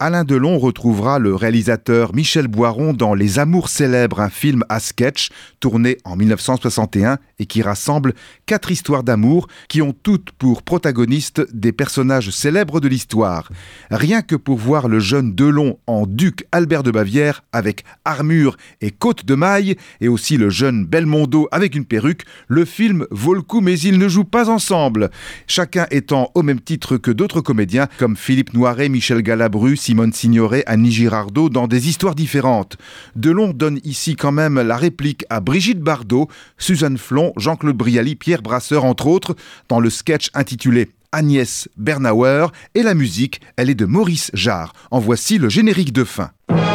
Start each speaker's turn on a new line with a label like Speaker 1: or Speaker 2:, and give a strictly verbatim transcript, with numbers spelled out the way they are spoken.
Speaker 1: Alain Delon retrouvera le réalisateur Michel Boiron dans Les Amours célèbres, un film à sketch tourné en dix-neuf cent soixante et un et qui rassemble quatre histoires d'amour qui ont toutes pour protagonistes des personnages célèbres de l'histoire. Rien que pour voir le jeune Delon en duc Albert de Bavière avec armure et côte de maille et aussi le jeune Belmondo avec une perruque, le film vaut le coup mais ils ne jouent pas ensemble. Chacun étant au même titre que d'autres comédiens comme Philippe Noiret, Michel Galabru, Simone Signoret, Annie Girardot dans des histoires différentes. Delon donne ici quand même la réplique à Brigitte Bardot, Suzanne Flon, Jean-Claude Brialy, Pierre Brasseur entre autres dans le sketch intitulé Agnès Bernauer et la musique, elle est de Maurice Jarre. En voici le générique de fin.